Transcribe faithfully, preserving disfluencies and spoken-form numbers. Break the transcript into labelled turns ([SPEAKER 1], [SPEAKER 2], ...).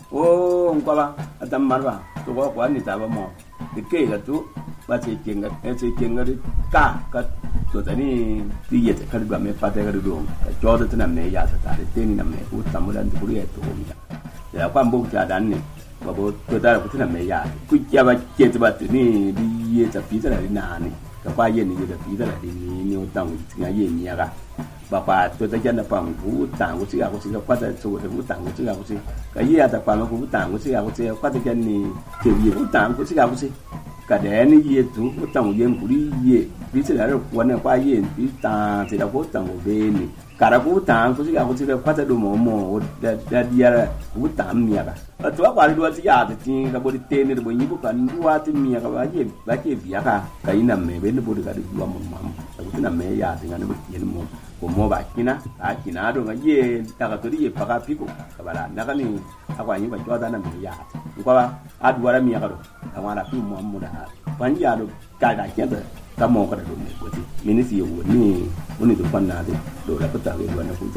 [SPEAKER 1] oh ngkala atam marwa to ko kwa ni ta ba mo de ke ga tu ba che ken ga e che ken ga ka ka to ta ni ti ye ka ga me pa te ga do ka jo de na me ya ta de te ni na me u tam dan ku ye to mi ya kwa mbo cha dan ni ba bo to ta ku na me ya ku ya ba che ba ti ni di ye ta pi ta na ni ka kwa ye ni ye ta pi ta ni ni o tang ti ga ye ni ya ga bà bà tôi thấy chân là bằng cú tảng của chị à của chị qua tới số của tảng của chị à của chị cái gì à tập bằng cú tảng của chị à của chị qua tới chân này kiểu gì cú tảng của chị à của chị cả đẻ này gì chú cú tảng của em cú đi gì ví dụ là được quấn là qua gì ví tảng thì là cú tảng của bên này cả là cú tảng của chị à của chị qua tới đồ mồ mồ đã đã đi ra cú tảng mía cả ở chỗ qua đi đua chị à thì cái body tên này body như cái đua thì mía cái gì cái gì bía cả cái nằm mẹ bên nó body cái đua mồm mồm cái nằm mẹ ya thì cái nó bị gì mồm como ba kina a kina do ngaye daga to di paka piko kabala daga ni akwa nyi ba joda na mi ya ko ba adwara mi ya do amara fi mu amuda ban ya do ka da kenda ka mo ka do ne ko ti minisi yo ni woni do panna de do la pata we wana ku